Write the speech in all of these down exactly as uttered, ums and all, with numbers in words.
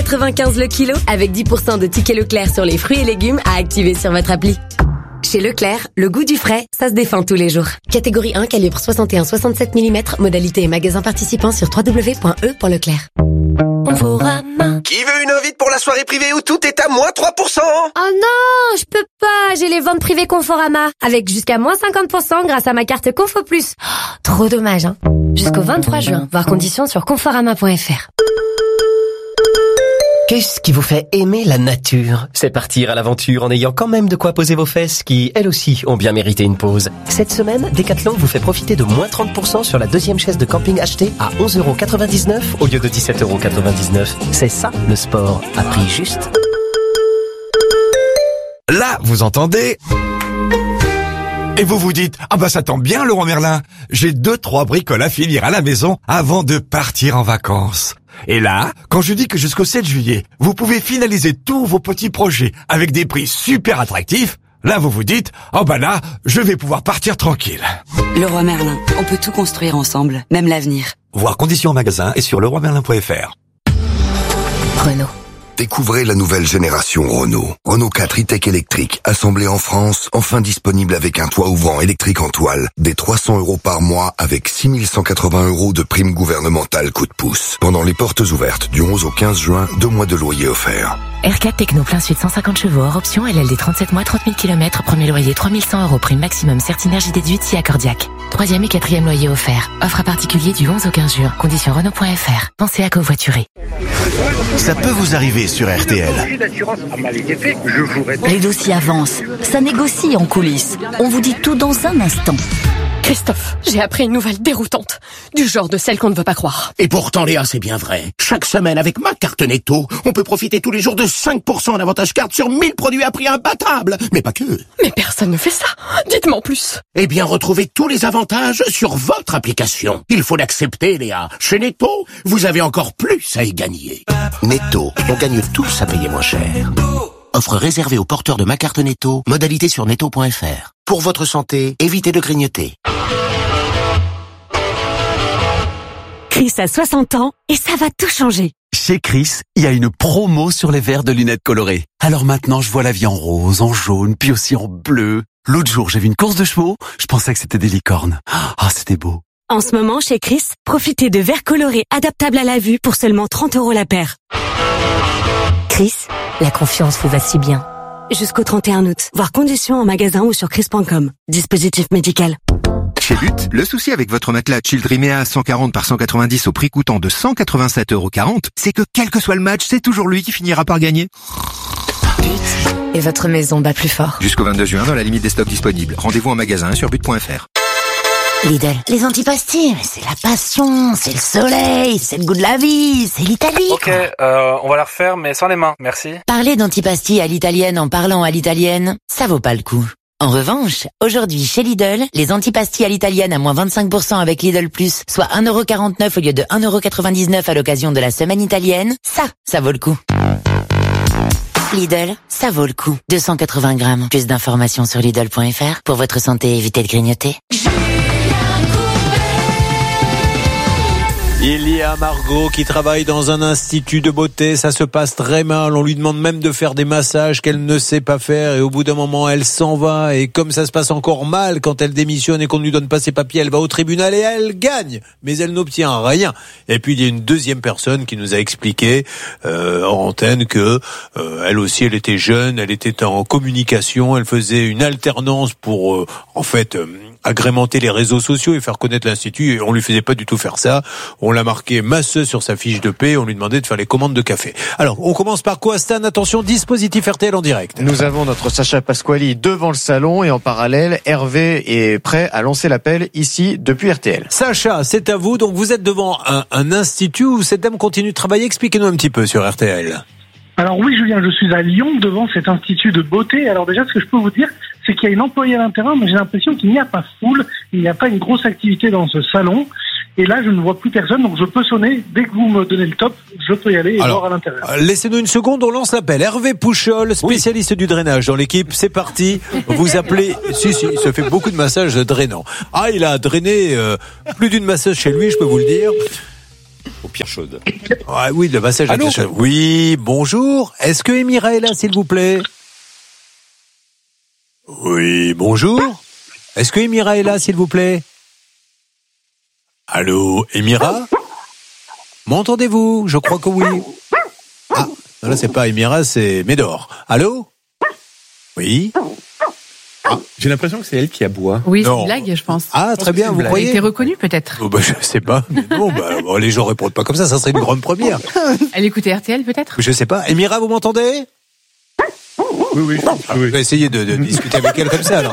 quatre-vingt-quinze le kilo avec dix pour cent de tickets Leclerc sur les fruits et légumes à activer sur votre appli. Chez Leclerc, le goût du frais, ça se défend tous les jours. Catégorie un, calibre soixante et un soixante-sept millimètres, modalité et magasin participant sur w w w point e point leclerc. Conforama. Qui veut une invite pour la soirée privée où tout est à moins trois pour cent? Oh non, je peux pas, j'ai les ventes privées Conforama. Avec jusqu'à moins cinquante pour cent grâce à ma carte Confo Plus. Oh, trop dommage, hein. Jusqu'au vingt-trois juin, voir conditions sur conforama point f r. Qu'est-ce qui vous fait aimer la nature? C'est partir à l'aventure en ayant quand même de quoi poser vos fesses qui, elles aussi, ont bien mérité une pause. Cette semaine, Decathlon vous fait profiter de moins trente pour cent sur la deuxième chaise de camping achetée à onze euros quatre-vingt-dix-neuf au lieu de dix-sept euros quatre-vingt-dix-neuf. C'est ça, le sport, à prix juste. Là, vous entendez? Et vous vous dites, ah bah ça tombe bien Leroy Merlin, j'ai deux, trois bricoles à finir à la maison avant de partir en vacances. Et là, quand je dis que jusqu'au sept juillet, vous pouvez finaliser tous vos petits projets avec des prix super attractifs, là vous vous dites, oh bah là, je vais pouvoir partir tranquille. Leroy Merlin, on peut tout construire ensemble, même l'avenir. Voir conditions en magasin et sur leroy merlin point f r. Renault. Découvrez la nouvelle génération Renault. Renault quatre e-tech électrique, assemblé en France, enfin disponible avec un toit ouvrant électrique en toile, des trois cents euros par mois avec six mille cent quatre-vingts euros de prime gouvernementale coup de pouce. Pendant les portes ouvertes du onze au quinze juin, deux mois de loyer offerts. R quatre Techno plein sud cent cinquante chevaux, hors option, L L D trente-sept mois, trente mille kilomètres, premier loyer trois mille cent euros, prime maximum, Certinergie déduite si accordiaque. Troisième et quatrième loyer offert. Offre à particulier du onze au quinze juin. Conditions Renault point f r. Pensez à covoiturer. Ça peut vous arriver sur R T L. Les dossiers avancent. Ça négocie en coulisses. On vous dit tout dans un instant. Christophe, j'ai appris une nouvelle déroutante. Du genre de celle qu'on ne veut pas croire. Et pourtant, Léa, c'est bien vrai. Chaque semaine, avec ma carte Netto, on peut profiter tous les jours de cinq pour cent en avantage carte sur mille produits à prix imbattable. Mais pas que. Mais personne ne fait ça. Dites-moi en plus. Eh bien, retrouvez tous les avantages sur votre application. Il faut l'accepter, Léa. Chez Netto, vous avez encore plus à y gagner. Netto, on gagne tous à payer moins cher. Offre réservée aux porteurs de ma carte Netto. Modalité sur netto point f r. Pour votre santé, évitez de grignoter. Chris a soixante ans et ça va tout changer. Chez Chris, il y a une promo sur les verres de lunettes colorées. Alors maintenant, je vois la vie en rose, en jaune, puis aussi en bleu. L'autre jour, j'ai vu une course de chevaux, je pensais que c'était des licornes. Ah, c'était beau. En ce moment, chez Chris, profitez de verres colorés adaptables à la vue pour seulement trente euros la paire. Chris, la confiance vous va si bien. Jusqu'au trente et un août. Voir conditions en magasin ou sur chris point com. Dispositif médical. Chez But, le souci avec votre matelas Childrimea cent quarante par cent quatre-vingt-dix au prix coûtant de cent quatre-vingt-sept euros quarante, c'est que quel que soit le match, c'est toujours lui qui finira par gagner. But. Et votre maison bat plus fort. Jusqu'au vingt-deux juin, dans la limite des stocks disponibles. Rendez-vous en magasin sur but point f r. Lidl, les antipastilles, c'est la passion, c'est le soleil, c'est le goût de la vie, c'est l'Italie. Ok, euh, on va la refaire, mais sans les mains, merci. Parler d'antipastilles à l'italienne en parlant à l'italienne, ça vaut pas le coup. En revanche, aujourd'hui chez Lidl, les antipastilles à l'italienne à moins vingt-cinq pour cent avec Lidl Plus, soit un euro quarante-neuf au lieu de un euro quatre-vingt-dix-neuf à l'occasion de la semaine italienne, ça, ça vaut le coup. Lidl, ça vaut le coup. deux cent quatre-vingts grammes. Plus d'informations sur Lidl point f r. Pour votre santé, évitez de grignoter. Il y a Margot qui travaille dans un institut de beauté, ça se passe très mal, on lui demande même de faire des massages qu'elle ne sait pas faire et au bout d'un moment elle s'en va et comme ça se passe encore mal quand elle démissionne et qu'on ne lui donne pas ses papiers, elle va au tribunal et elle gagne, mais elle n'obtient rien. Et puis il y a une deuxième personne qui nous a expliqué euh, en antenne que euh, elle aussi elle était jeune, elle était en communication, elle faisait une alternance pour euh, en fait euh, agrémenter les réseaux sociaux et faire connaître l'institut et on lui faisait pas du tout faire ça. On l'a marqué masseuse sur sa fiche de paie, on lui demandait de faire les commandes de café. Alors, on commence par quoi, Stan? Attention, dispositif R T L en direct. Nous avons notre Sacha Pasquali devant le salon et en parallèle, Hervé est prêt à lancer l'appel ici depuis R T L. Sacha, c'est à vous. Donc, vous êtes devant un, un institut où cette dame continue de travailler. Expliquez-nous un petit peu sur R T L. Alors oui, Julien, je suis à Lyon devant cet institut de beauté. Alors déjà, ce que je peux vous dire, c'est qu'il y a une employée à l'intérieur, mais j'ai l'impression qu'il n'y a pas foule, il n'y a pas une grosse activité dans ce salon. Et là, je ne vois plus personne, donc je peux sonner. Dès que vous me donnez le top, je peux y aller et Alors, voir à l'intérieur. Laissez-nous une seconde, on lance l'appel. Hervé Pouchol, spécialiste oui. du drainage dans l'équipe. C'est parti. Vous appelez... si, si, il se fait beaucoup de massages drainants. Ah, il a drainé euh, plus d'une masseuse chez lui, je peux vous le dire. pierres chaudes. Ah oui, le massage à Allô pierres chaudes. Oui, bonjour. Est-ce que Émira est là, s'il vous plaît? Oui, bonjour. Est-ce que Émira est là, s'il vous plaît? Allô, Émira? M'entendez-vous? Je crois que oui. Ah, non, là, c'est pas Émira, c'est Médor. Allô? Oui? Ah, j'ai l'impression que c'est elle qui aboie. Oui, c'est Non. une blague, je pense. Ah, très bien, vous Elle a croyez? été reconnue, peut-être. Oh, bah, je sais pas. Mais non, bah, bon, les gens répondent pas comme ça, ça serait une grande première. Elle écoutait R T L, peut-être. Je sais pas. Émira, vous m'entendez? Oui, oui. Ah, je vais essayer de, de discuter avec elle comme ça, alors.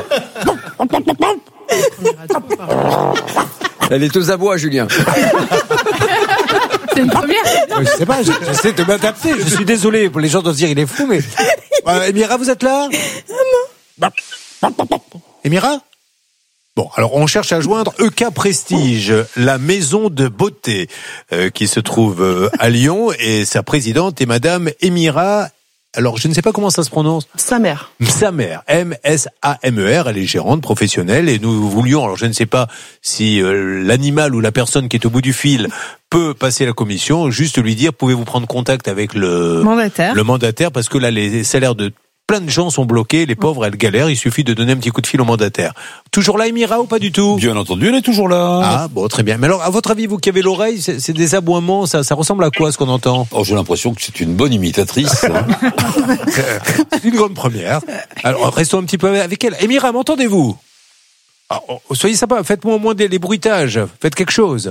Elle est aux abois, Julien. C'est une première. Je sais pas, j'essaie de m'adapter. Je suis désolé, les gens doivent se dire il est fou, mais... Euh, Émira, vous êtes là? Non. Émira? Bon, alors on cherche à joindre E K Prestige, la maison de beauté euh, qui se trouve euh, à Lyon, et sa présidente est Madame Émira. Alors, je ne sais pas comment ça se prononce. Samer. Samer, M S A M E R, elle est gérante professionnelle, et nous voulions, alors je ne sais pas si euh, l'animal ou la personne qui est au bout du fil peut passer la commission, juste lui dire, pouvez-vous prendre contact avec le mandataire, le mandataire, parce que là, les salaires de plein de gens sont bloqués, les pauvres, elles galèrent, il suffit de donner un petit coup de fil au mandataire. Toujours là, Émira, ou pas du tout? Bien entendu, elle est toujours là. Ah, bon, très bien. Mais alors, à votre avis, vous qui avez l'oreille, c'est, c'est des aboiements, ça, ça ressemble à quoi, ce qu'on entend? Oh, j'ai l'impression que c'est une bonne imitatrice. Hein. C'est une grande première. Alors, restons un petit peu avec elle. Émira, m'entendez-vous? Ah, oh, soyez sympa, faites-moi au moins des, des bruitages. Faites quelque chose.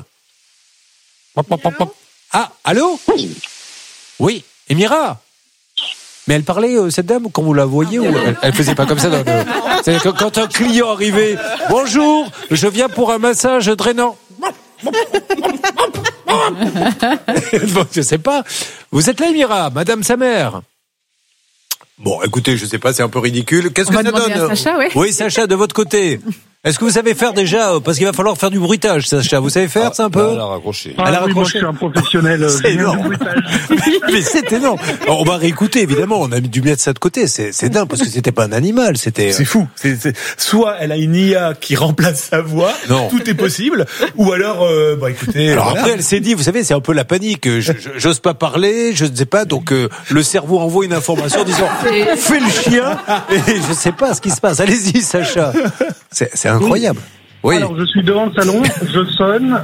Ah, allô? Oui, Émira? Mais elle parlait, euh, cette dame, quand vous la voyez, ou elle, elle faisait pas comme ça dans le... C'est quand, quand un client arrivait, bonjour, je viens pour un massage drainant. Bon, je sais pas. Vous êtes là, Émira, Madame Samer? Bon, écoutez, je sais pas, c'est un peu ridicule. Qu'est-ce On que va ça demander donne? à Sacha, ouais. Oui, Sacha, de votre côté. Est-ce que vous savez faire déjà, parce qu'il va falloir faire du bruitage, Sacha, vous savez faire, Ah, ça un peu? Elle a raccroché. Ah, Elle a oui, moi, je raccroché. suis un professionnel. euh, C'est du énorme. bruitage. Mais c'est énorme. On va réécouter, évidemment. On a mis du bien de ça de côté. C'est, c'est dingue parce que c'était pas un animal. C'était. C'est fou. C'est, c'est... Soit elle a une I A qui remplace sa voix. Non. Tout est possible. Ou alors, euh, bah écoutez. Alors voilà. après, elle s'est dit, vous savez, c'est un peu la panique. Je, je, j'ose pas parler, je ne sais pas. Donc euh, le cerveau envoie une information en disant, fais le chien. Et je sais pas ce qui se passe. Allez-y, Sacha. C'est, c'est incroyable. Oui. Alors, je suis devant le salon, je sonne,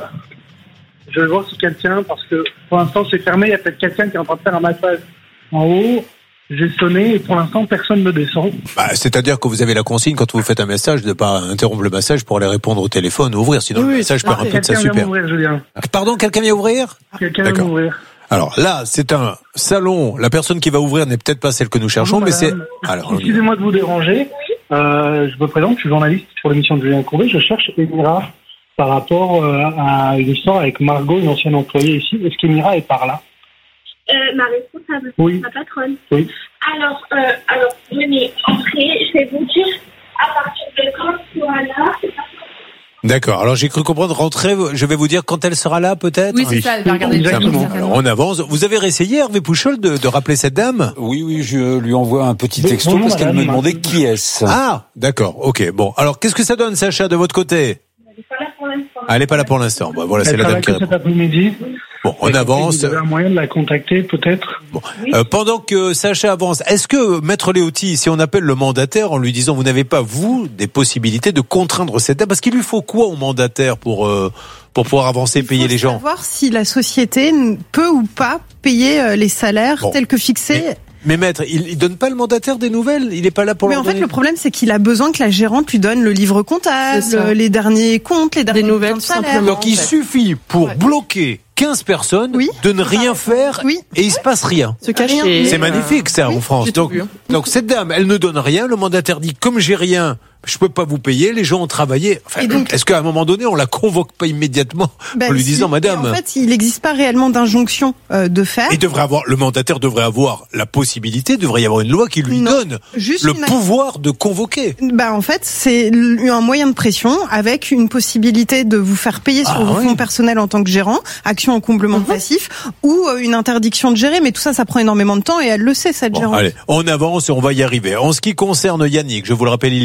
je vais voir si quelqu'un, parce que pour l'instant c'est fermé, il y a peut-être quelqu'un qui est en train de faire un massage en haut. J'ai sonné et pour l'instant personne ne descend. Bah, c'est-à-dire que vous avez la consigne quand vous faites un message de pas interrompre le massage pour aller répondre au téléphone ou ouvrir, sinon Oui, le oui, message perd un peu de sa quelqu'un vient super. m'ouvrir, Julien. Pardon, quelqu'un vient ouvrir? Quelqu'un vient D'accord. m'ouvrir. Alors là, c'est un salon. La personne qui va ouvrir n'est peut-être pas celle que nous cherchons, Bonjour, mais madame. c'est. Alors, on y va. Excusez-moi de vous déranger. Euh, je me présente, je suis journaliste pour l'émission de Julien Courbet. Je cherche Émira par rapport euh, à une histoire avec Margot, une ancienne employée ici. Est-ce qu'Émira est par là? Euh, ma responsable, Oui. ma patronne. Oui. Alors, euh, alors, venez entrer, je vais vous dire à partir de quand elle sera là. D'accord. Alors j'ai cru comprendre. Rentrer. Je vais vous dire quand elle sera là, peut-être. Oui, c'est ça, elle va regarder le Exactement. film, Alors on avance. Vous avez réessayé, Hervé Pouchol, de, de rappeler cette dame? Oui, oui, je lui envoie un petit Bon, texto bonjour, parce qu'elle madame. me demandait qui est-ce. Ah, d'accord. Ok. Bon. Alors qu'est-ce que ça donne, Sacha, de votre côté? Elle n'est pas là pour l'instant. Elle n'est pas là pour l'instant. Bon, voilà, c'est Elle la travaille dame qui que répond. cet après-midi. Bon, on avance. Vous avez un moyen de la contacter, peut-être? Bon. Euh, pendant que Sacha avance, est-ce que, Maître Léoty, si on appelle le mandataire en lui disant vous n'avez pas, vous, des possibilités de contraindre cette dame, parce qu'il lui faut quoi au mandataire pour, euh, pour pouvoir avancer et payer les gens? Voir si la société peut ou pas payer euh, les salaires Bon. tels que fixés. Mais, mais maître, il, il donne pas le mandataire des nouvelles? Il est pas là pour Mais leur en fait, donner... le problème, c'est qu'il a besoin que la gérante lui donne le livre comptable, C'est ça. les derniers comptes, les dernières nouvelles, de tout salaire. simplement. Donc il suffit pour Ouais. bloquer quinze personnes Oui. de ne rien faire Oui. et il se passe rien. Se cacher. C'est magnifique ça en France. j'ai tout Donc, vu. donc cette dame, elle ne donne rien. Le mandataire dit comme j'ai rien, je peux pas vous payer. Les gens ont travaillé. Enfin, Et donc- est-ce qu'à un moment donné, on la convoque pas immédiatement Ben, en lui si. disant Et Madame? En fait, il n'existe pas réellement d'injonction euh, de faire. Il devrait avoir, le mandataire devrait avoir la possibilité, devrait y avoir une loi qui lui Non. donne Juste le une- pouvoir de convoquer. Bah en fait, c'est l- un moyen de pression avec une possibilité de vous faire payer sur Ah, vos oui. fonds personnels en tant que gérant, action en comblement de passif, ou euh, une interdiction de gérer. Mais tout ça, ça prend énormément de temps et elle le sait, cette Bon, gérante. allez, on avance et on va y arriver. En ce qui concerne Yannick, je vous le rappelle, il vit une terrible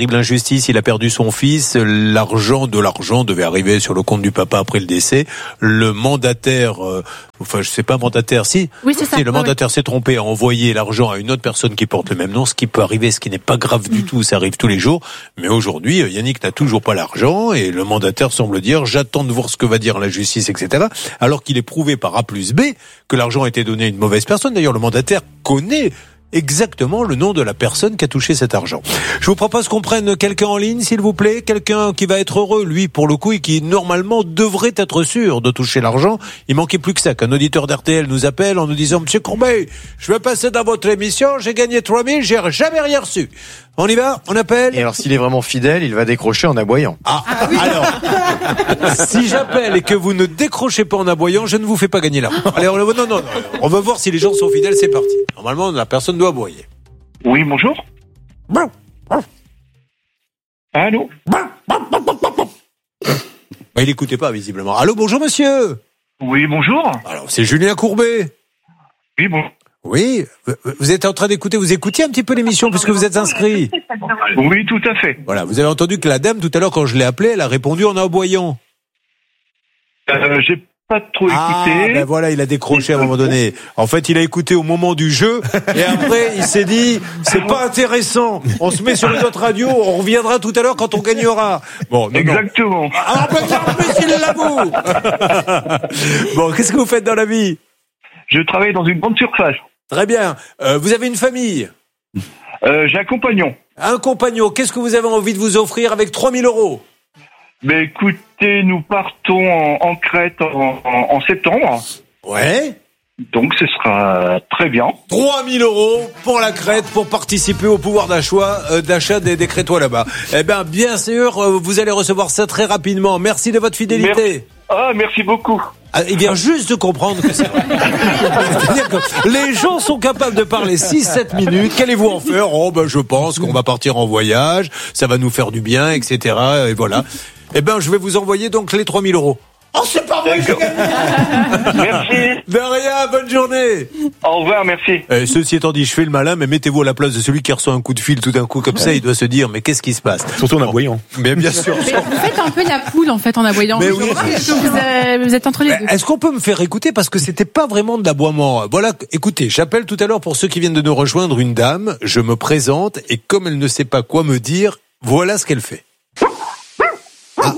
terrible injustice. Il a perdu son fils. L'argent de l'argent devait arriver sur le compte du papa après le décès. Le mandataire, euh, enfin je sais pas mandataire, si, oui, c'est ça. si le ouais, mandataire ouais. s'est trompé, a envoyé l'argent à une autre personne qui porte le même nom, ce qui peut arriver, ce qui n'est pas grave du tout, ça arrive tous les jours. Mais aujourd'hui, Yannick n'a toujours pas l'argent et le mandataire semble dire j'attends de voir ce que va dire la justice, et cetera. Alors qu'il est prouvé par A plus B que l'argent a été donné à une mauvaise personne. D'ailleurs, le mandataire connaît exactement le nom de la personne qui a touché cet argent. Je vous propose qu'on prenne quelqu'un en ligne, s'il vous plaît, quelqu'un qui va être heureux, lui, pour le coup, et qui, normalement, devrait être sûr de toucher l'argent. Il manquait plus que ça, qu'un auditeur d'R T L nous appelle en nous disant « Monsieur Courbet, je vais passer dans votre émission, j'ai gagné trois mille, j'ai jamais rien reçu. » On y va? On appelle? Et alors, s'il est vraiment fidèle, il va décrocher en aboyant. Ah, ah oui. Alors, si j'appelle et que vous ne décrochez pas en aboyant, je ne vous fais pas gagner l'argent. Allez, on, non, non, non, on va voir si les gens sont fidèles, c'est parti. Normalement, la personne doit aboyer. Oui, bonjour. Allô? Il n'écoutait pas, visiblement. Allô, bonjour, monsieur. Oui, bonjour. Alors, c'est Julien Courbet. Oui, bon. Oui, vous êtes en train d'écouter, vous écoutiez un petit peu l'émission puisque vous êtes inscrit. Oui, tout à fait. Voilà, vous avez entendu que la dame, tout à l'heure, quand je l'ai appelée, elle a répondu en aboyant. Euh, j'ai pas trop écouté. Ah, ben voilà, il a décroché à un moment donné. En fait, il a écouté au moment du jeu, et après, il s'est dit, c'est pas intéressant. On se met sur une autre radio, on reviendra tout à l'heure quand on gagnera. Bon, non, exactement. Non. Ah, ben, mais il l'avoue. Bon, qu'est-ce que vous faites dans la vie? Je travaille dans une grande surface. Très bien. Euh, vous avez une famille? euh, J'ai un compagnon. Un compagnon. Qu'est-ce que vous avez envie de vous offrir avec trois mille euros? Mais écoutez, nous partons en, en Crète en, en, en septembre. Ouais. Donc ce sera très bien. trois mille euros pour la Crète, pour participer au pouvoir d'achat, euh, d'achat des, des Crétois là-bas. Eh bien, bien sûr, euh, vous allez recevoir ça très rapidement. Merci de votre fidélité. Merci. Ah, merci beaucoup. Ah, il vient juste de comprendre que c'est vrai. C'est-à-dire que les gens sont capables de parler six sept minutes. Qu'allez-vous en faire? Oh, ben, je pense qu'on va partir en voyage. Ça va nous faire du bien, et cetera. Et voilà. Eh ben, je vais vous envoyer donc les trois mille euros. Oh, c'est pas vrai, j'ai gagné. Merci. De rien, bonne journée. Au revoir, merci. Eh, ceci étant dit, je fais le malin, mais mettez-vous à la place de celui qui reçoit un coup de fil tout d'un coup comme ça, il doit se dire, mais qu'est-ce qui se passe? Surtout en aboyant. Mais bien sûr. Mais vous faites un peu la poule, en fait, en aboyant. Mais oui. Vous, euh, vous êtes entre les deux. Est-ce qu'on peut me faire écouter parce que c'était pas vraiment de l'aboiement? Voilà, écoutez, j'appelle tout à l'heure pour ceux qui viennent de nous rejoindre une dame, je me présente et comme elle ne sait pas quoi me dire, voilà ce qu'elle fait. Ah.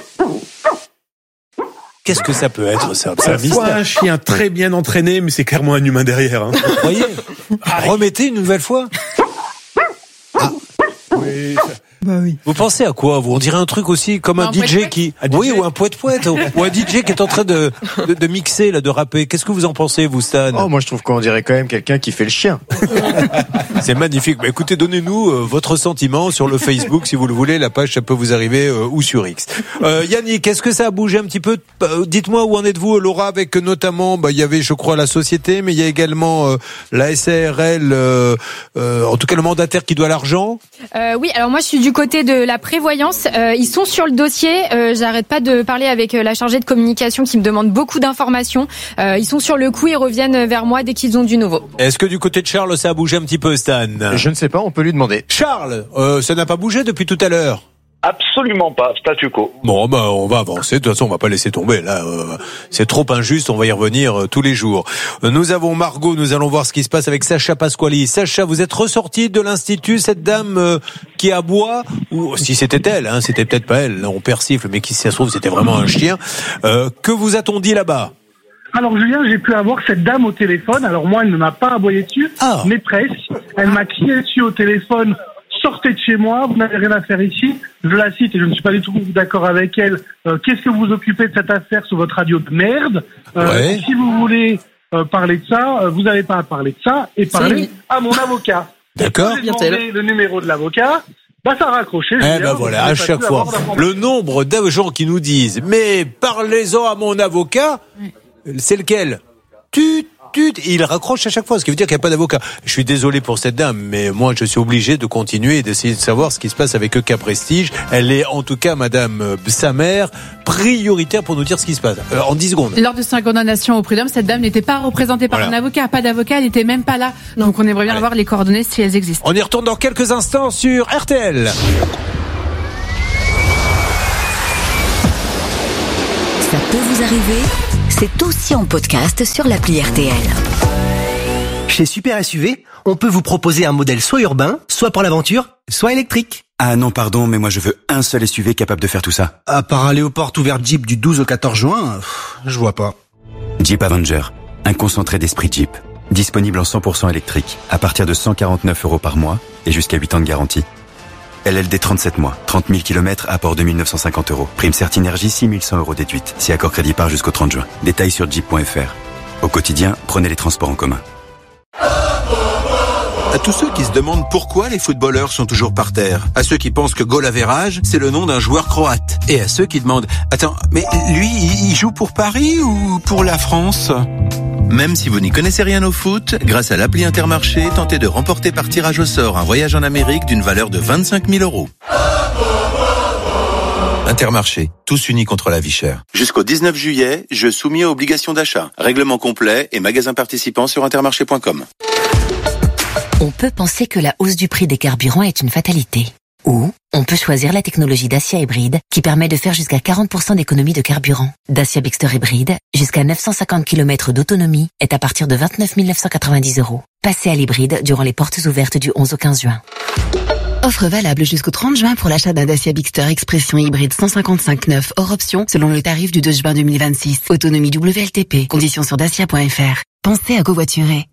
Qu'est-ce que ça peut être, ça? C'est un mystère. Un chien très bien entraîné, mais c'est clairement un humain derrière. Hein. Vous croyez? Remettez une nouvelle fois. Ah. Oui. Bah oui. Vous pensez à quoi, vous? On dirait un truc aussi comme un, un D J qui, un oui, D J ou un poète-poète, ou un D J qui est en train de, de, de mixer, là, de rapper. Qu'est-ce que vous en pensez, vous, Stan? Oh, moi, je trouve qu'on dirait quand même quelqu'un qui fait le chien. C'est magnifique. Bah, écoutez, donnez-nous euh, votre sentiment sur le Facebook, si vous le voulez. La page, ça peut vous arriver, euh, ou sur X. Euh, Yannick, est-ce que ça a bougé un petit peu? euh, Dites-moi où en êtes-vous, Laura, avec notamment, bah, il y avait, je crois, la société, mais il y a également euh, la S A R L, euh, euh, en tout cas le mandataire qui doit l'argent. Euh, oui, alors moi, je suis du côté de la prévoyance. Euh, ils sont sur le dossier. Euh, j'arrête pas de parler avec la chargée de communication qui me demande beaucoup d'informations. Euh, ils sont sur le coup et reviennent vers moi dès qu'ils ont du nouveau. Est-ce que du côté de Charles, ça a bougé un petit peu, Stan? Je ne sais pas, on peut lui demander. Charles, euh, ça n'a pas bougé depuis tout à l'heure? Absolument pas, statu quo. Bon, ben, on va avancer. De toute façon, on va pas laisser tomber. Là, euh, c'est trop injuste. On va y revenir euh, tous les jours. Euh, nous avons Margot. Nous allons voir ce qui se passe avec Sacha Pasquali. Sacha, vous êtes ressortie de l'institut, cette dame euh, qui aboie, ou si c'était elle, hein, c'était peut-être pas elle. Là, on persifle, mais qui, si ça se trouve, c'était vraiment un chien. Euh, que vous a-t-on dit là-bas? Alors Julien, j'ai pu avoir cette dame au téléphone. Alors moi, elle ne m'a pas aboyé dessus, ah. mais presque. Elle m'a crié dessus au téléphone. Sortez de chez moi, vous n'avez rien à faire ici. Je la cite et je ne suis pas du tout d'accord avec elle. Euh, qu'est-ce que vous vous occupez de cette affaire sur votre radio de merde? euh, ouais. Si vous voulez euh, parler de ça, euh, vous n'avez pas à parler de ça et parler à mon avocat. D'accord. J'ai demandé le numéro de l'avocat. Bah ça a raccroché. Eh ben voilà, à chaque fois, le nombre de gens qui nous disent « Mais parlez-en à mon avocat », c'est lequel? Tu tut, et il raccroche à chaque fois, ce qui veut dire qu'il n'y a pas d'avocat. Je suis désolé pour cette dame, mais moi je suis obligé de continuer et d'essayer de savoir ce qui se passe avec Euca Prestige. Elle est en tout cas, madame sa mère, prioritaire pour nous dire ce qui se passe. Euh, en dix secondes. Lors de sa condamnation au prud'homme, cette dame n'était pas représentée par Voilà. un avocat, pas d'avocat, elle n'était même pas là. Donc on aimerait bien avoir les coordonnées si elles existent. On y retourne dans quelques instants sur R T L. Ça peut vous arriver, c'est aussi en podcast sur l'appli R T L. Chez Super S U V, on peut vous proposer un modèle soit urbain, soit pour l'aventure, soit électrique. Ah non, pardon, mais moi je veux un seul S U V capable de faire tout ça. À part aller aux portes ouvertes Jeep du douze au quatorze juin, pff, je vois pas. Jeep Avenger, un concentré d'esprit Jeep. Disponible en cent pour cent électrique, à partir de cent quarante-neuf euros par mois et jusqu'à huit ans de garantie. L L D trente-sept mois, trente mille kilomètres, apport deux mille neuf cent cinquante euros. Prime Certinergie, six mille cent euros déduite. Si accord crédit part jusqu'au trente juin. Détails sur jeep point f r. Au quotidien, prenez les transports en commun. À tous ceux qui se demandent pourquoi les footballeurs sont toujours par terre, à ceux qui pensent que goal average, c'est le nom d'un joueur croate, et à ceux qui demandent « Attends, mais lui, il joue pour Paris ou pour la France ?» Même si vous n'y connaissez rien au foot, grâce à l'appli Intermarché, tentez de remporter par tirage au sort un voyage en Amérique d'une valeur de vingt-cinq mille euros. Intermarché, tous unis contre la vie chère. Jusqu'au dix-neuf juillet, jeu soumis à obligation d'achat. Règlement complet et magasins participants sur intermarché point com. On peut penser que la hausse du prix des carburants est une fatalité. Ou on peut choisir la technologie Dacia Hybride qui permet de faire jusqu'à quarante pour cent d'économie de carburant. Dacia Bigster Hybride, jusqu'à neuf cent cinquante kilomètres d'autonomie, est à partir de vingt-neuf mille neuf cent quatre-vingt-dix euros. Passez à l'hybride durant les portes ouvertes du onze au quinze juin. Offre valable jusqu'au trente juin pour l'achat d'un Dacia Bigster Expression hybride cent cinquante-cinq neuf hors option selon le tarif du deux juin deux mille vingt-six. Autonomie W L T P. Conditions sur dacia point f r. Pensez à covoiturer.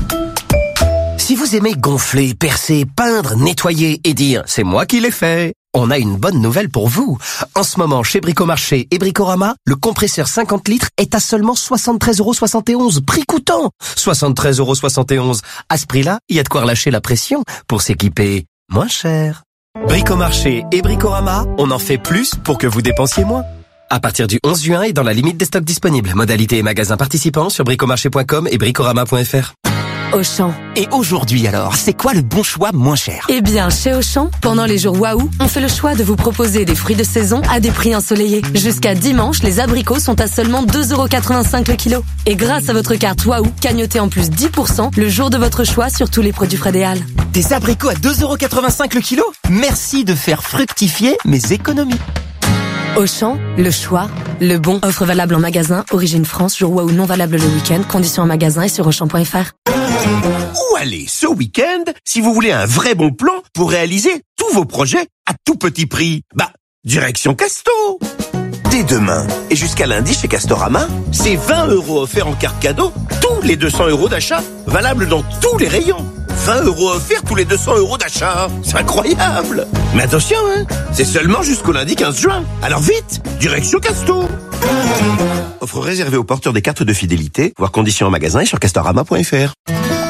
Si vous aimez gonfler, percer, peindre, nettoyer et dire « c'est moi qui l'ai fait », on a une bonne nouvelle pour vous. En ce moment, chez Bricomarché et Bricorama, le compresseur cinquante litres est à seulement soixante-treize euros soixante et onze, prix coûtant. soixante-treize euros soixante et onze. À ce prix-là, il y a de quoi relâcher la pression pour s'équiper moins cher. Bricomarché et Bricorama, on en fait plus pour que vous dépensiez moins. À partir du onze juin et dans la limite des stocks disponibles. Modalités et magasins participants sur bricomarché point com et bricorama point f r. Auchan. Et aujourd'hui alors, c'est quoi le bon choix moins cher? Eh bien, chez Auchan, pendant les jours Waouh, on fait le choix de vous proposer des fruits de saison à des prix ensoleillés. Jusqu'à dimanche, les abricots sont à seulement deux euros quatre-vingt-cinq le kilo. Et grâce à votre carte Waouh, cagnotez en plus dix pour cent le jour de votre choix sur tous les produits Frédéal. Des abricots à deux euros quatre-vingt-cinq le kilo? Merci de faire fructifier mes économies. Auchan, le choix, le bon. Offre valable en magasin, origine France, jour Waouh non valable le week-end, conditions en magasin et sur auchan point f r. Où aller ce week-end si vous voulez un vrai bon plan pour réaliser tous vos projets à tout petit prix? Bah, direction Casto. Dès demain et jusqu'à lundi chez Castorama, c'est vingt euros offerts en carte cadeau tous les deux cents euros d'achat, valable dans tous les rayons. vingt euros offerts tous les deux cents euros d'achat. C'est incroyable. Mais attention, hein, c'est seulement jusqu'au lundi quinze juin. Alors vite, direction Casto. Offre réservée aux porteurs des cartes de fidélité, voir conditions en magasin et sur castorama point f r.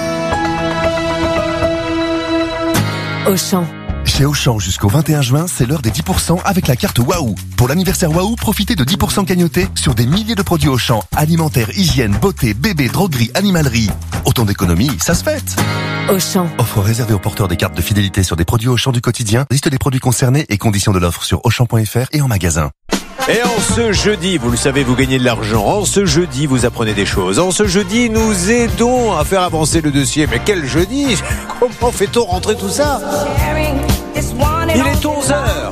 Auchan. Chez Auchan, jusqu'au vingt et un juin, c'est l'heure des dix pour cent avec la carte Waouh. Pour l'anniversaire Waouh, profitez de dix pour cent cagnotés sur des milliers de produits Auchan. Alimentaire, hygiène, beauté, bébé, droguerie, animalerie. Autant d'économies, ça se fête. Auchan. Offre réservée aux porteurs des cartes de fidélité sur des produits Auchan du quotidien. Liste des produits concernés et conditions de l'offre sur auchan point f r et en magasin. Et en ce jeudi, vous le savez, vous gagnez de l'argent. En ce jeudi, vous apprenez des choses. En ce jeudi, nous aidons à faire avancer le dossier. Mais quel jeudi? Comment fait-on rentrer tout ça? Il est onze heures.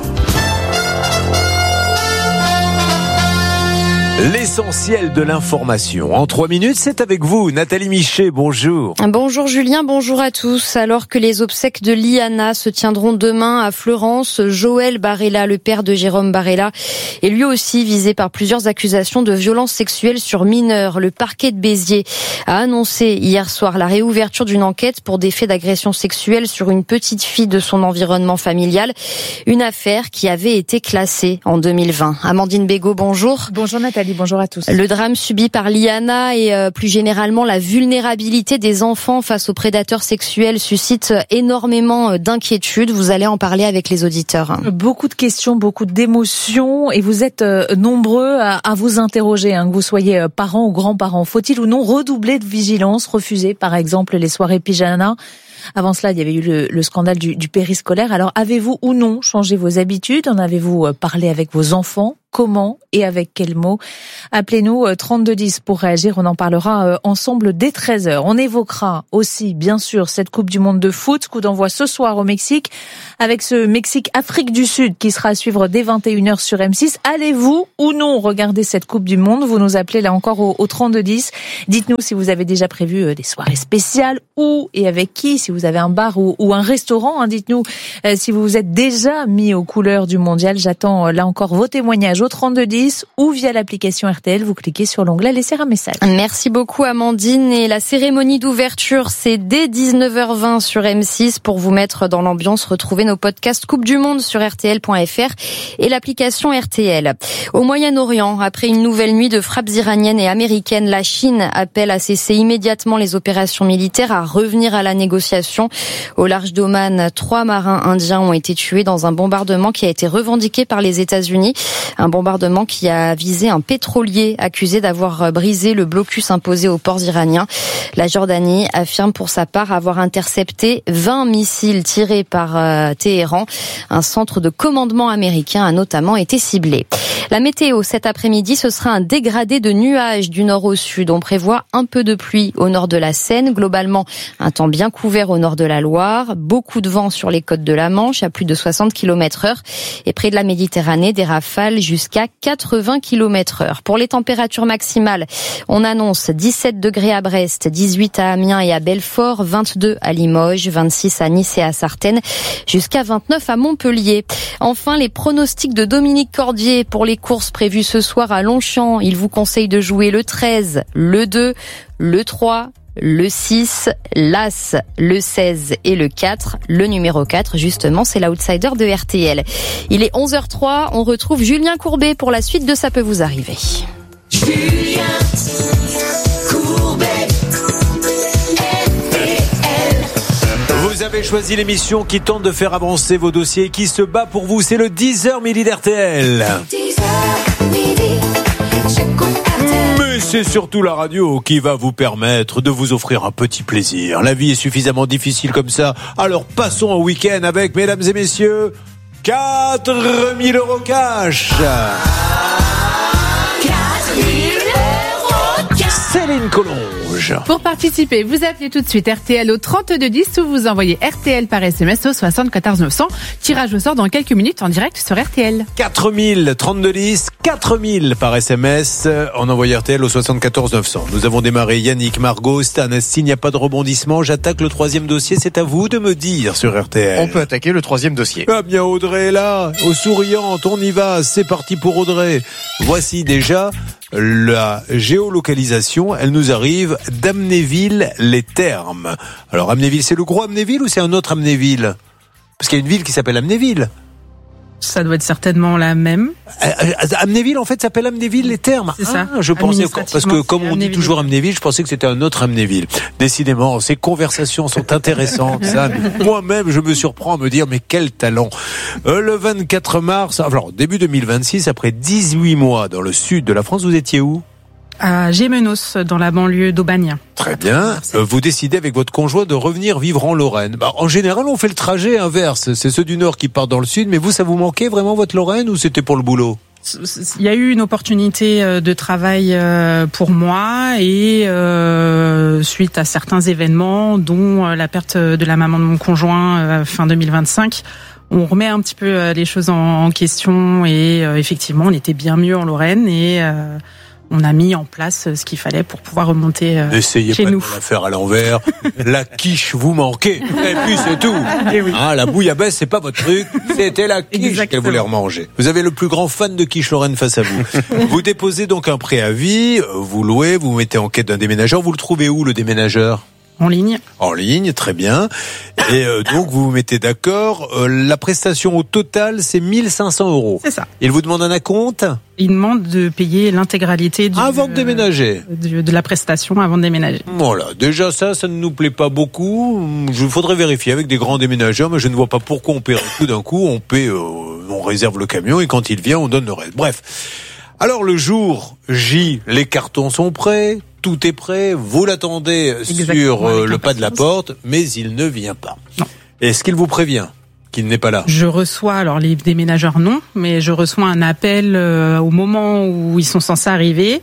L'essentiel de l'information. En trois minutes, c'est avec vous, Nathalie Michet. Bonjour. Bonjour Julien, bonjour à tous. Alors que les obsèques de Liana se tiendront demain à Fleurance, Joël Barella, le père de Jérôme Barella, est lui aussi visé par plusieurs accusations de violences sexuelles sur mineurs. Le parquet de Béziers a annoncé hier soir la réouverture d'une enquête pour des faits d'agression sexuelle sur une petite fille de son environnement familial. Une affaire qui avait été classée en deux mille vingt. Amandine Bégaud, bonjour. Bonjour Nathalie. Aurélie, bonjour à tous. Le drame subi par Liana et euh, plus généralement la vulnérabilité des enfants face aux prédateurs sexuels suscite énormément d'inquiétudes. Vous allez en parler avec les auditeurs. Beaucoup de questions, beaucoup d'émotions et vous êtes euh, nombreux à, à vous interroger, hein, que vous soyez parents ou grands-parents. Faut-il ou non redoubler de vigilance, refuser par exemple les soirées pyjama ? Avant cela, il y avait eu le, le scandale du, du périscolaire. Alors, avez-vous ou non changé vos habitudes ? En avez-vous parlé avec vos enfants ? Comment et avec quels mots ? Appelez-nous trente-deux dix pour réagir. On en parlera ensemble dès treize heures. On évoquera aussi, bien sûr, cette Coupe du Monde de foot. Coup d'envoi ce soir au Mexique avec ce Mexique-Afrique du Sud qui sera à suivre dès vingt et une heures sur M six. Allez-vous ou non regarder cette Coupe du Monde ? Vous nous appelez là encore au, au trente-deux dix. Dites-nous si vous avez déjà prévu des soirées spéciales, où et avec qui, si vous avez un bar ou, ou un restaurant. Hein, dites-nous euh, si vous vous êtes déjà mis aux couleurs du mondial. J'attends euh, là encore vos témoignages au trente-deux dix ou via l'application R T L. Vous cliquez sur l'onglet laisser un message. Merci beaucoup Amandine. Et la cérémonie d'ouverture, c'est dès dix-neuf heures vingt sur M six. Pour vous mettre dans l'ambiance, retrouvez nos podcasts Coupe du Monde sur R T L point F R et l'application R T L. Au Moyen-Orient, après une nouvelle nuit de frappes iraniennes et américaines, la Chine appelle à cesser immédiatement les opérations militaires, à revenir à la négociation. Au large d'Oman, trois marins indiens ont été tués dans un bombardement qui a été revendiqué par les États-Unis. Un bombardement qui a visé un pétrolier accusé d'avoir brisé le blocus imposé aux ports iraniens. La Jordanie affirme pour sa part avoir intercepté vingt missiles tirés par euh, Téhéran. Un centre de commandement américain a notamment été ciblé. La météo cet après-midi, ce sera un dégradé de nuages du nord au sud. On prévoit un peu de pluie au nord de la Seine. Globalement, un temps bien couvert au nord de la Loire. Beaucoup de vent sur les côtes de la Manche à plus de soixante kilomètres heure. Et près de la Méditerranée, des rafales jusqu'à quatre-vingts kilomètres heure. Pour les températures maximales, on annonce dix-sept degrés à Brest, dix-huit à Amiens et à Belfort, vingt-deux à Limoges, vingt-six à Nice et à Sartène, jusqu'à vingt-neuf à Montpellier. Enfin, les pronostics de Dominique Cordier pour les courses prévues ce soir à Longchamp. Il vous conseille de jouer le treize, le deux, le trois, le six, l'As, le seize et le quatre. Le numéro quatre, justement, c'est l'outsider de R T L. Il est onze heures trois, on retrouve Julien Courbet pour la suite de Ça peut vous arriver. Julien Courbet, R T L. Vous avez choisi l'émission qui tente de faire avancer vos dossiers et qui se bat pour vous. C'est le dix heures midi d'R T L. dix heures midi, j'écoute R T L. Mais c'est surtout la radio qui va vous permettre de vous offrir un petit plaisir. La vie est suffisamment difficile comme ça. Alors passons au week-end avec, mesdames et messieurs, quatre mille euros cash. quatre mille euros cash. Céline Collonge. Pour participer, vous appelez tout de suite R T L au trente-deux dix ou vous envoyez R T L par S M S au soixante-quatorze neuf cents. Tirage au sort dans quelques minutes en direct sur R T L. quatre mille, trente-deux dix, quatre mille par S M S. On envoie R T L au soixante-quatorze neuf cents. Nous avons démarré. Yannick, Margot, Stan, s'il n'y a pas de rebondissement, j'attaque le troisième dossier. C'est à vous de me dire sur R T L. On peut attaquer le troisième dossier. Ah bien, Audrey est là, au souriante, on y va. C'est parti pour Audrey. Voici déjà la géolocalisation. Elle nous arrive d'Amnéville-les-Thermes. Alors Amnéville, c'est le gros Amnéville ou c'est un autre Amnéville ? Parce qu'il y a une ville qui s'appelle Amnéville. Ça doit être certainement la même. Amnéville, en fait, s'appelle Amnéville-les-Thermes. C'est ça. Ah, je pensais, parce que comme on dit toujours Amnéville, je pensais que c'était un autre Amnéville. Décidément, ces conversations sont intéressantes, ça. Moi-même, je me surprends à me dire, mais quel talent. Euh, le vingt-quatre mars, alors, début deux mille vingt-six, après dix-huit mois dans le sud de la France, vous étiez où ? À Gémenos, dans la banlieue d'Aubagne. Très bien. Euh, vous décidez avec votre conjoint de revenir vivre en Lorraine. Bah, en général, on fait le trajet inverse. C'est ceux du Nord qui partent dans le Sud. Mais vous, ça vous manquait vraiment votre Lorraine ou c'était pour le boulot ? Il y a eu une opportunité de travail pour moi et euh, suite à certains événements, dont la perte de la maman de mon conjoint fin deux mille vingt-cinq, on remet un petit peu les choses en question et euh, effectivement, on était bien mieux en Lorraine et euh, on a mis en place ce qu'il fallait pour pouvoir remonter euh, N'essayez chez pas nous. de la faire à l'envers. La quiche vous manquait. Et puis c'est tout. Oui. Ah, la bouillabaisse, c'est pas votre truc. C'était la quiche qu'elle voulait remanger. Vous avez le plus grand fan de quiche Lorraine face à vous. Vous déposez donc un préavis, vous louez, vous mettez en quête d'un déménageur. Vous le trouvez où, le déménageur ? En ligne. En ligne, très bien. Et euh, donc, vous vous mettez d'accord. Euh, la prestation au total, c'est mille cinq cents euros. C'est ça. Il vous demande un acompte ? Il demande de payer l'intégralité du, avant de déménager. De, de la prestation avant de déménager. Voilà. Déjà, ça, ça ne nous plaît pas beaucoup. Je faudrait vérifier avec des grands déménageurs, mais je ne vois pas pourquoi on paie tout d'un coup. On paie, euh, on réserve le camion et quand il vient, on donne le reste. Bref. Alors, le jour J, les cartons sont prêts. Tout est prêt, vous l'attendez Exactement, sur euh, le pas de la porte, mais il ne vient pas. Non. Est-ce qu'il vous prévient qu'il n'est pas là ? Je reçois, alors les déménageurs non, mais je reçois un appel euh, au moment où ils sont censés arriver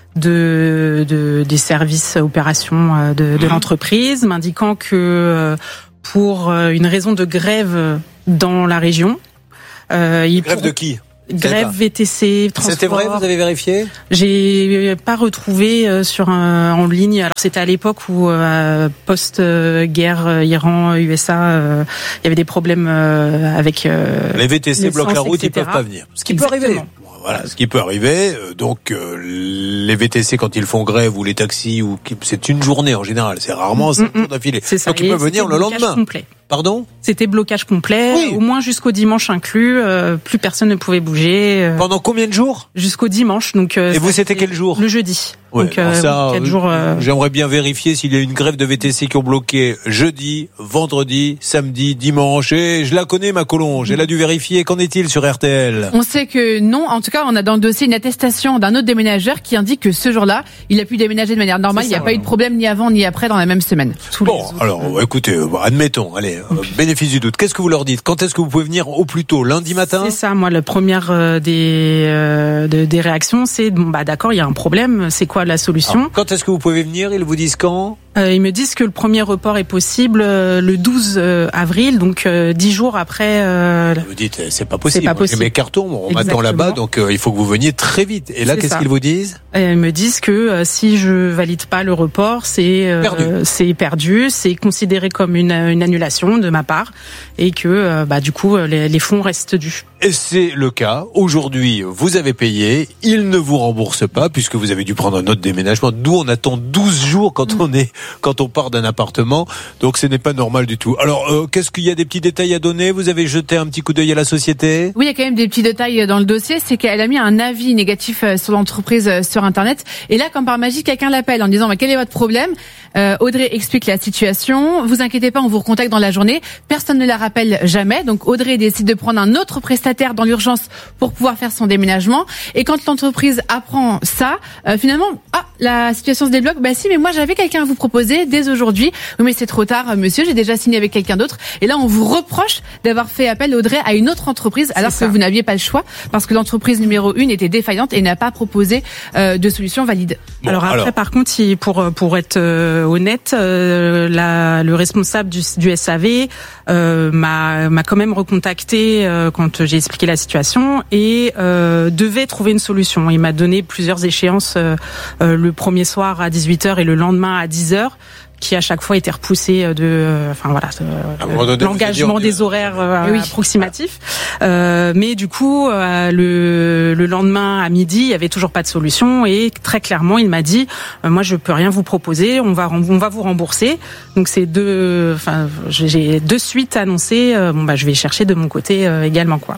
de, de des services opérations euh, de, de mmh. l'entreprise, m'indiquant que euh, pour euh, une raison de grève dans la région, euh, ils grève pour... de qui ? Grève V T C, transport. C'était vrai, vous avez vérifié ? J'ai pas retrouvé euh, sur un, en ligne. Alors c'était à l'époque où euh, post-guerre euh, Iran U S A, euh, il y avait des problèmes euh, avec euh, les V T C bloquent la route, et cetera. Ils peuvent pas venir. Ce qui Exactement. peut arriver. Voilà, ce qui peut arriver. Donc euh, les V T C quand ils font grève ou les taxis ou c'est une journée en général, c'est rarement cinq jours d'affilée. Donc ils peuvent venir le lendemain. Complet. Pardon ? C'était blocage complet, oui. Au moins jusqu'au dimanche inclus. Euh, plus personne ne pouvait bouger. Euh, Pendant combien de jours ? Jusqu'au dimanche. Donc. Euh, et vous, c'était quel jour ? Le jeudi. Ouais, donc euh, ça, quatre jours. Euh... J'aimerais bien vérifier s'il y a une grève de V T C qui ont bloqué jeudi, vendredi, samedi, dimanche. Et je la connais, ma Collonge. Elle a dû vérifier. Qu'en est-il sur R T L ? On sait que non. En tout cas, on a dans le dossier une attestation d'un autre déménageur qui indique que ce jour-là, il a pu déménager de manière normale. Il n'y a pas eu de problème ni avant ni après dans la même semaine. Tous bon, alors, euh... écoutez, bon, admettons. Allez, euh, bénéfice du doute. Qu'est-ce que vous leur dites ? Quand est-ce que vous pouvez venir au plus tôt ? Lundi matin ? C'est ça. Moi, la première euh, des euh, de, des réactions, c'est bon, bah d'accord, il y a un problème. C'est quoi la solution ? Alors, quand est-ce que vous pouvez venir ? Ils vous disent quand ? euh, Ils me disent que le premier report est possible euh, le douze avril, donc euh, dix jours après. Euh, vous dites, c'est pas possible. C'est pas possible. Mes cartons, on m'attend là-bas, donc euh, il faut que vous veniez très vite. Et là, c'est qu'est-ce ça. Qu'ils vous disent ? euh, Ils me disent que euh, si je valide pas le report, c'est euh, perdu. C'est perdu, c'est considéré comme une, une annulation de ma part, et que euh, bah du coup les, les fonds restent dus. Et c'est le cas. Aujourd'hui, vous avez payé, ils ne vous remboursent pas puisque vous avez dû prendre un autre déménagement. D'où on attend douze jours quand on est, quand on part d'un appartement. Donc ce n'est pas normal du tout. Alors, euh, qu'est-ce qu'il y a des petits détails à donner ? Vous avez jeté un petit coup d'œil à la société ? Oui, il y a quand même des petits détails dans le dossier. C'est qu'elle a mis un avis négatif sur l'entreprise sur Internet. Et là, comme par magie, quelqu'un l'appelle en disant, bah, quel est votre problème ? Euh, Audrey explique la situation. Vous inquiétez pas, on vous recontacte dans la journée. Personne ne la rappelle jamais. Donc Audrey décide de prendre un autre prestataire dans l'urgence pour pouvoir faire son déménagement. Et quand l'entreprise apprend ça, euh, finalement, ah, la situation se débloque. Bah si, mais moi j'avais quelqu'un à vous proposer dès aujourd'hui. Oui, mais c'est trop tard, monsieur. J'ai déjà signé avec quelqu'un d'autre. Et là, on vous reproche d'avoir fait appel, Audrey, à une autre entreprise, alors que vous n'aviez pas le choix parce que l'entreprise numéro une était défaillante et n'a pas proposé euh, de solution valide. Bon, alors après, alors... par contre, pour pour être euh, honnête, euh, la, le responsable du, du S A V euh, m'a m'a quand même recontacté euh, quand j'ai expliqué la situation et euh, devait trouver une solution. Il m'a donné plusieurs échéances euh, euh, le premier soir à dix-huit heures et le lendemain à dix heures. Qui à chaque fois était repoussé de, enfin voilà, de, l'engagement des horaires euh, oui. approximatifs. Euh, mais du coup, euh, le, le lendemain à midi, il y avait toujours pas de solution et très clairement, il m'a dit, euh, moi je peux rien vous proposer, on va on va vous rembourser. Donc c'est deux, enfin j'ai de suite annoncé, euh, bon bah je vais chercher de mon côté euh, également quoi.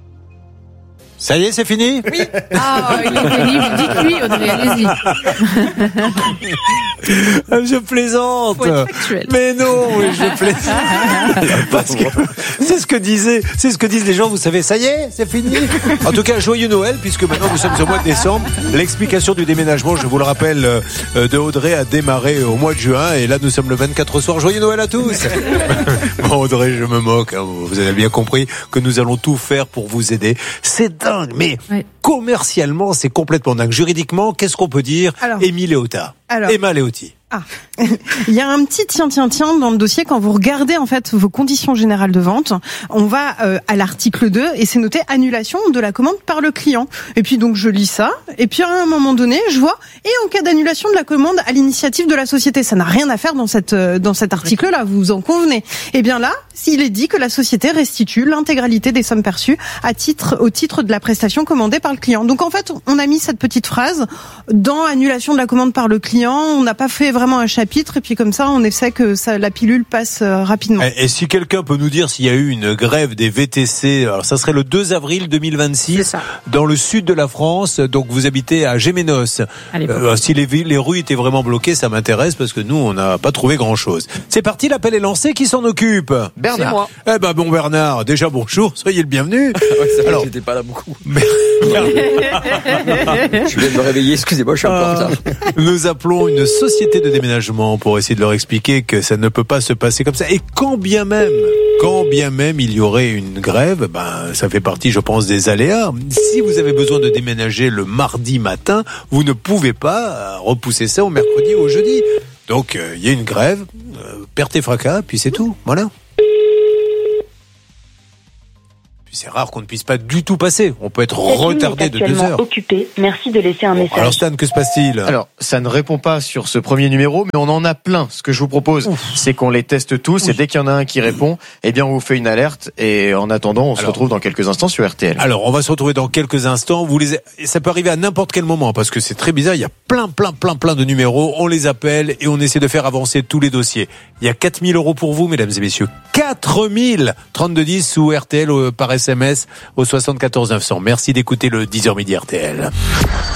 Ça y est, c'est fini ? Oui. Ah, il est pénible. Dites-lui, Audrey, allez-y. Je plaisante. Faut être factuel. Mais non, oui, je plaisante. Parce que c'est ce que disaient, c'est ce que disent les gens. Vous savez, ça y est, c'est fini. En tout cas, joyeux Noël, puisque maintenant nous sommes au mois de décembre. L'explication du déménagement, je vous le rappelle, de Audrey a démarré au mois de juin, et là nous sommes le vingt-quatre au soir. Joyeux Noël à tous. Bon, Audrey, je me moque. Hein. Vous avez bien compris que nous allons tout faire pour vous aider. C'est dingue. Mais ouais. Commercialement, c'est complètement dingue. Juridiquement, qu'est-ce qu'on peut dire ? Alors, Émile Léota. Alors, Emma Léoty. Ah. Il y a un petit tiens tiens tiens dans le dossier. Quand vous regardez en fait vos conditions générales de vente, on va euh, à l'article deux et c'est noté annulation de la commande par le client. Et puis donc je lis ça et puis à un moment donné je vois et en cas d'annulation de la commande à l'initiative de la société, ça n'a rien à faire dans cette dans cet article là, vous en convenez. Et bien là, s'il est dit que la société restitue l'intégralité des sommes perçues à titre au titre de la prestation commandée par le client. Donc en fait, on a mis cette petite phrase dans annulation de la commande par le client, on n'a pas fait vraiment vraiment un chapitre et puis comme ça, on essaie que ça, la pilule passe euh, rapidement. Et, et si quelqu'un peut nous dire s'il y a eu une grève des V T C, alors ça serait le deux avril deux mille vingt-six dans le sud de la France. Donc vous habitez à Gémenos. Euh, si les, villes, les rues étaient vraiment bloquées, ça m'intéresse parce que nous, on n'a pas trouvé grand-chose. C'est parti, l'appel est lancé. Qui s'en occupe? Bernard. C'est moi. Eh ben bon Bernard, déjà bonjour, soyez le bienvenu. Ouais, ça alors, j'étais pas là beaucoup. Mais... je viens de me réveiller, excusez-moi, je suis un peu en retard. Nous appelons une société de déménagement pour essayer de leur expliquer que ça ne peut pas se passer comme ça. Et quand bien même, quand bien même il y aurait une grève, ben ça fait partie, je pense, des aléas. Si vous avez besoin de déménager le mardi matin, vous ne pouvez pas repousser ça au mercredi ou au jeudi. Donc il euh, y a une grève, euh, perte et fracas, puis c'est tout. Voilà. C'est rare qu'on ne puisse pas du tout passer. On peut être retardé de deux heures. Occupé. Merci de laisser un message. Alors Stan, que se passe-t-il? Alors, ça ne répond pas sur ce premier numéro, mais on en a plein. Ce que je vous propose, Ouf. c'est qu'on les teste tous, oui. et dès qu'il y en a un qui répond, eh bien, on vous fait une alerte, et en attendant, on alors, se retrouve dans quelques instants sur R T L. Alors, on va se retrouver dans quelques instants. Vous les, ça peut arriver à n'importe quel moment, parce que c'est très bizarre. Il y a plein, plein, plein, plein de numéros. On les appelle, et on essaie de faire avancer tous les dossiers. Il y a quatre mille euros pour vous, mesdames et messieurs. quatre mille! trente-deux dix ou R T L par S M S au soixante-quatorze neuf cents. Merci d'écouter le dix heures midi R T L.